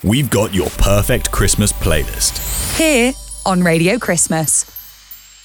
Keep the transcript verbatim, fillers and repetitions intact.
we've got your perfect Christmas playlist. Here on Radio Christmas.